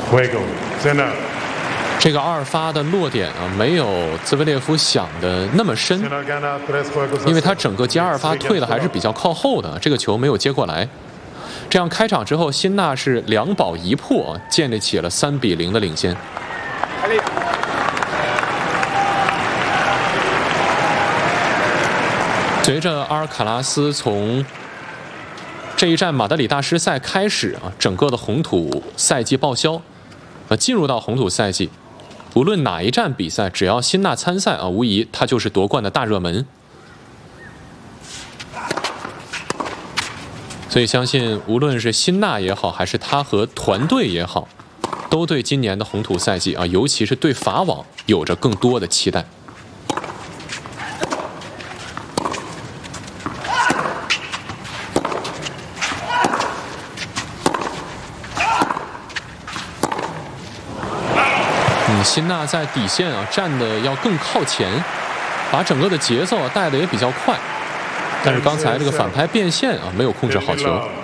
Juego. Center. 这个2发的落点啊，没有兹维列夫想的那么深，因为他整个接2发退的还是比较靠后的，这个球没有接过来。这样开场之后，辛纳是2保1破，建立起了3-0的领先。随着阿尔卡拉斯从这一站马德里大师赛开始啊，整个的红土赛季报销，进入到红土赛季。无论哪一站比赛，只要辛纳参赛啊，无疑他就是夺冠的大热门。所以相信，无论是辛纳也好，还是他和团队也好，都对今年的红土赛季啊，尤其是对法网有着更多的期待。辛纳在底线啊站的要更靠前，把整个的节奏带的也比较快，但是刚才这个反拍变线啊没有控制好球。